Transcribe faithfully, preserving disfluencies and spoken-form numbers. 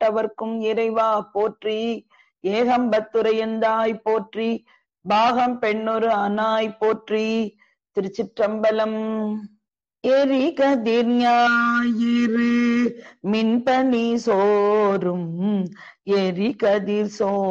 எட்டவர்க்கும் இறைவா போற்றி. ஏகம்பத்துரையந்தாய் போற்றி. பாகம் பெண்ணொரு அனாய் போற்றி. திருச்சிற்றம்பலம். எரி கதிர் ஞாயிறு மின்பனி சோறும் எரி கதிர் சோ